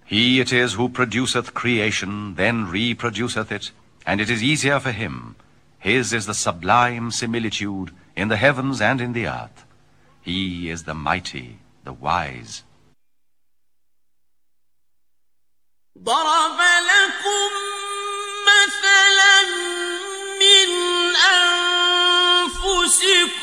He it is who produceth creation, then reproduceth it, and it is easier for him. His is the sublime similitude in the heavens and in the earth. He is the mighty, the wise. ضرب لكم